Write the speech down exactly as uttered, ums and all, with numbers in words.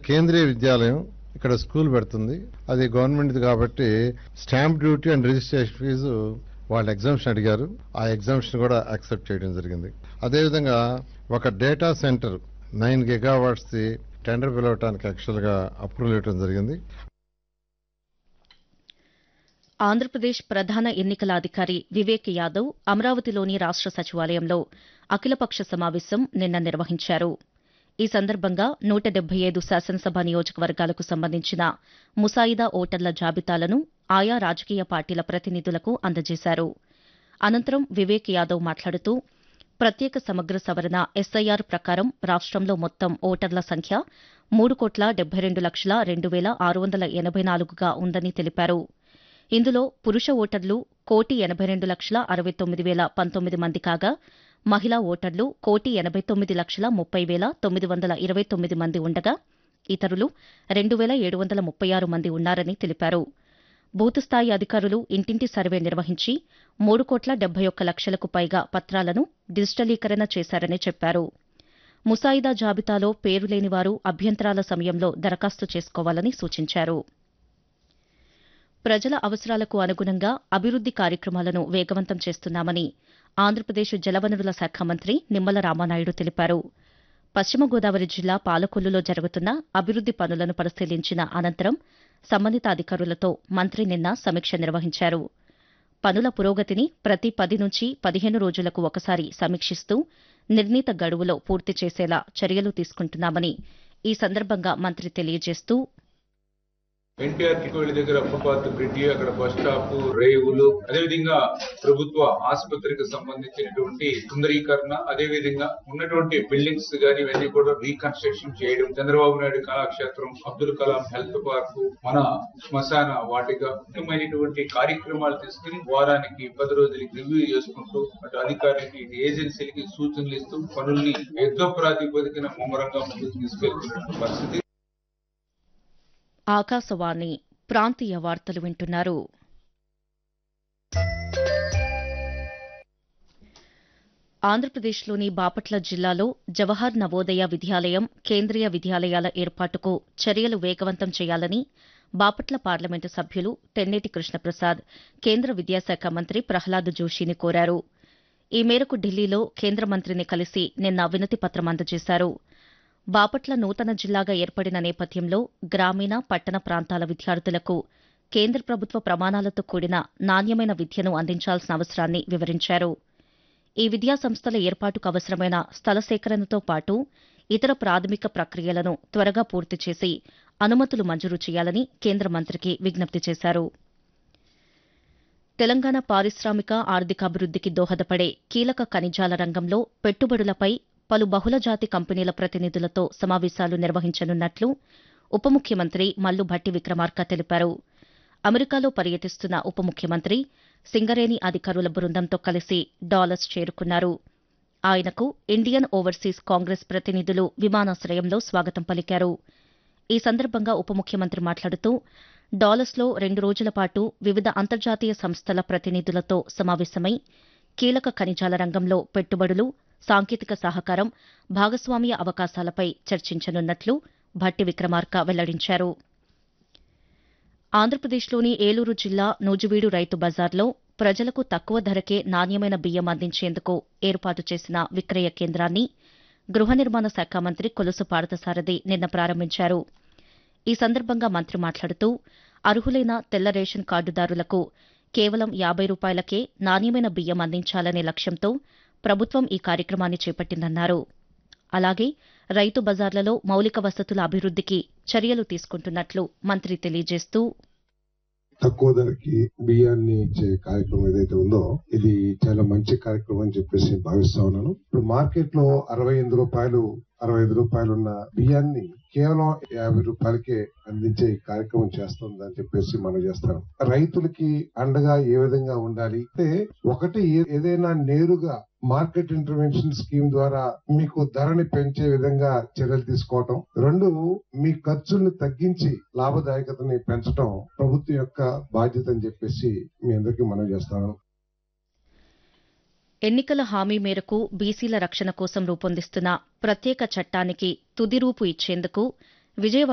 కేంద్రీయ విద్యాలయం ఇక్కడ స్కూల్ పెడుతుంది. అది గవర్నమెంట్ కాబట్టి stamp duty and registration fee వాళ్ళు ఎగ్జామ్షన్ అడిగారు. ఆ ఎగ్జామ్షన్ కూడా యాక్సెప్ట్ చేయడం జరిగింది. అదేవిధంగా ఒక data centre nine gigawatts the tender పిలవటానికి actual గా అప్రూవల్ ఇవ్వడం జరిగింది. ఆంధ్రప్రదేశ్ ప్రధాన ఎన్నికల అధికారి వివేక్ యాదవ్ అమరావతిలోని రాష్ట సచివాలయంలో అఖిలపక్ష సమావేశం నిన్న నిర్వహించారు. ఈ సందర్భంగా నూట డెబ్బై ఐదు శాసనసభ నియోజకవర్గాలకు సంబంధించిన ముసాయిదా ఓటర్ల జాబితాలను ఆయా రాజకీయ పార్టీల ప్రతినిధులకు అందజేశారు. అనంతరం వివేక్ యాదవ్ మాట్లాడుతూ ప్రత్యేక సమగ్ర సవరణ ఎస్ఐఆర్ ప్రకారం రాష్టంలో మొత్తం ఓటర్ల సంఖ్య మూడు కోట్ల డెబ్బై రెండు లక్షల రెండు వేల ఆరు వందల ఎనబై నాలుగుగా ఉందని తెలిపారు. ఇందులో పురుష ఓటర్లు కోటి ఎనబై రెండు లక్షల అరవై తొమ్మిది వేల పంతొమ్మిది మంది కాగా మహిళా ఓటర్లు కోటి ఎనబై తొమ్మిది లక్షల ముప్పై వేల తొమ్మిది వందల ఇరవై తొమ్మిది మంది ఉండగా ఇతరులు రెండు వేల ఏడు వందల ముప్పై ఆరు మంది ఉన్నారని తెలిపారు. బూత్ స్థాయి అధికారులు ఇంటింటి సర్వే నిర్వహించి మూడు కోట్ల డెబ్బై ఒక్క లక్షలకు పైగా పత్రాలను డిజిటలీకరణ చేశారని చెప్పారు. ముసాయిదా జాబితాలో పేరు లేని వారు అభ్యంతరాల సమయంలో దరఖాస్తు చేసుకోవాలని సూచించారు. ప్రజల అవసరాలకు అనుగుణంగా అభివృద్ది కార్యక్రమాలను వేగవంతం చేస్తున్నామని ఆంధ్రప్రదేశ్ జలవనరుల శాఖ మంత్రి నిమ్మల రామానాయుడు తెలిపారు. పశ్చిమ గోదావరి జిల్లా పాలకొల్లులో జరుగుతున్న అభివృద్ది పనులను పరిశీలించిన అనంతరం సంబంధిత అధికారులతో మంత్రి నిన్న సమీక్ష నిర్వహించారు. పనుల పురోగతిని ప్రతి పది నుంచి పదిహేను రోజులకు ఒకసారి సమీక్షిస్తూ నిర్ణీత గడువులో పూర్తి చేసేలా చర్యలు తీసుకుంటున్నామని ఈ సందర్భంగా మంత్రి తెలియజేస్తూ ఎన్టీఆర్ కికోళ్ళ దగ్గర ఫుట్పాత్ బ్రిడ్జి, అక్కడ బస్ స్టాప్, రేవులు, అదేవిధంగా ప్రభుత్వ ఆసుపత్రికి సంబంధించినటువంటి సుందరీకరణ, అదేవిధంగా ఉన్నటువంటి బిల్డింగ్స్ గానీ ఇవన్నీ కూడా రీకన్స్ట్రక్షన్ చేయడం, చంద్రబాబు నాయుడు కళాక్షేత్రం, అబ్దుల్ కలాం హెల్త్ పార్క్, మన శ్మశాన వాటిక, ముఖ్యమైనటువంటి కార్యక్రమాలు తీసుకుని వారానికి పది రోజులకి రివ్యూ చేసుకుంటూ అటు అధికారులకి ఇటు ఏజెన్సీలకి సూచనలు ఇస్తూ పనుల్ని యుద్ధ ప్రాతిపదికన ముమ్మరంగా ముందుకు తీసుకెళ్తున్న పరిస్థితి. ఆకాశవాణి ప్రాంతీయ వార్తలు వింటున్నారు. ఆంధ్రప్రదేశ్లోని బాపట్ల జిల్లాలో జవహర్ నవోదయ విద్యాలయం, కేంద్రీయ విద్యాలయాల ఏర్పాటుకు చర్యలు వేగవంతం చేయాలని బాపట్ల పార్లమెంటు సభ్యులు తెన్నేటి కృష్ణప్రసాద్ కేంద్ర విద్యాశాఖ మంత్రి ప్రహ్లాద్ జోషిని కోరారు. ఈ మేరకు ఢిల్లీలో కేంద్ర మంత్రిని కలిసి నిన్న వినతిపత్రం అందజేశారు. బాపట్ల నూతన జిల్లాగా ఏర్పడిన నేపథ్యంలో గ్రామీణ, పట్టణ ప్రాంతాల విద్యార్థులకు కేంద్ర ప్రభుత్వ ప్రమాణాలతో కూడిన నాణ్యమైన విద్యను అందించాల్సిన అవసరాన్ని వివరించారు. ఈ విద్యా సంస్థల ఏర్పాటుకు అవసరమైన స్థల సేకరణతో పాటు ఇతర ప్రాథమిక ప్రక్రియలను త్వరగా పూర్తి చేసి అనుమతులు మంజూరు చేయాలని కేంద్ర మంత్రికి విజ్ఞప్తి చేశారు. తెలంగాణ పారిశ్రామిక, ఆర్థికాభివృద్దికి దోహదపడే కీలక ఖనిజాల రంగంలో పెట్టుబడులపై పలు బహుళజాతి కంపెనీల ప్రతినిధులతో సమావేశాలు నిర్వహించనున్నట్లు ఉప ముఖ్యమంత్రి మల్లు భట్టి విక్రమార్క తెలిపారు. అమెరికాలో పర్యటిస్తున్న ఉప ముఖ్యమంత్రి సింగరేణి అధికారుల బృందంతో కలిసి డాలస్ చేరుకున్నారు. ఆయనకు ఇండియన్ ఓవర్సీస్ కాంగ్రెస్ ప్రతినిధులు విమానాశ్రయంలో స్వాగతం పలికారు. ఈ సందర్భంగా ఉప ముఖ్యమంత్రి మాట్లాడుతూ డాలస్లో రెండు రోజుల పాటు వివిధ అంతర్జాతీయ సంస్థల ప్రతినిధులతో సమావేశమై కీలక ఖనిజాల రంగంలో పెట్టుబడులు, సాంకేతిక సహకారం, భాగస్వామ్య అవకాశాలపై చర్చించనున్నట్లు భట్టి విక్రమార్క వెల్లడించారు. ఆంధ్రప్రదేశ్లోని ఏలూరు జిల్లా నూజివీడు రైతు బజార్లో ప్రజలకు తక్కువ ధరకే నాణ్యమైన బియ్యం అందించేందుకు ఏర్పాటు చేసిన విక్రయ కేంద్రాన్ని గృహ నిర్మాణ శాఖ మంత్రి కొలుసు పార్థసారథి నిన్న ప్రారంభించారు. ఈ సందర్భంగా మంత్రి మాట్లాడుతూ అర్హులైన తెల్ల రేషన్ కార్డుదారులకు కేవలం యాబై రూపాయలకే నాణ్యమైన బియ్యం అందించాలనే లక్ష్యంతో ప్రభుత్వం ఈ కార్యక్రమాన్ని చేపట్టిందన్నారు. అలాగే రైతు బజార్లలో మౌలిక వసతుల అభివృద్దికి చర్యలు తీసుకుంటున్నట్లు మంత్రి తెలియజేస్తూ తక్కువ ధరకి బియ్యాన్ని ఇచ్చే కార్యక్రమం ఏదైతే ఉందో ఇది చాలా మంచి కార్యక్రమం అని చెప్పేసి భావిస్తా ఉన్నాను. ఇప్పుడు మార్కెట్ లో అరవై ఎనిమిది రూపాయలు అరవై ఐదు రూపాయలున్న బియ్యాన్ని కేవలం యాభై రూపాయలకే అందించే కార్యక్రమం చేస్తుందని చెప్పేసి మనం చేస్తాం. రైతులకి అండగా ఏ విధంగా ఉండాలి అంటే ఒకటి ఏదైనా నేరుగా మార్కెట్ ఇంటర్వెన్షన్ స్కీమ్ ద్వారా మీకు ధరని పెంచే విధంగా చర్యలు తీసుకోవటం, రెండు మీ ఖర్చుల్ని తగ్గించి లాభదాయకతని పెంచడం ప్రభుత్వం యొక్క బాధ్యత అని చెప్పేసి మీ అందరికీ మనం చేస్తాను. ఎన్నికల హామీ మేరకు బీసీల రక్షణ కోసం రూపొందిస్తున్న ప్రత్యేక చట్టానికి తుది రూపు ఇచ్చేందుకు విజయవాడ